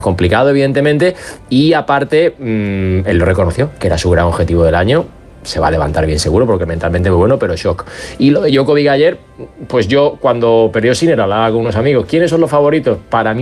complicado, evidentemente, y aparte, él lo reconoció, que era su gran objetivo del año. Se va a levantar bien seguro, porque mentalmente muy bueno, pero shock. Y lo de Djokovic ayer, pues yo, cuando perdió Sinner, hablaba con unos amigos, ¿quiénes son los favoritos? Para mí,